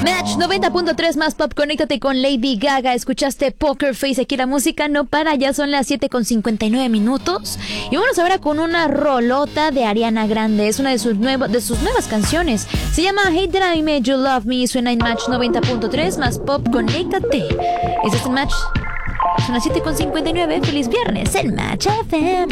Match 90.3 más pop, conéctate con Lady Gaga. Escuchaste Poker Face, aquí la música no para, ya son las 7:59. Y vamos ahora con una rolota de Ariana Grande, es una de sus nuevas canciones. Se llama Hey Did I Made You Love Me, suena en Match 90.3 más pop, conéctate. Este es el Match, son las 7:59, feliz viernes en Match FM.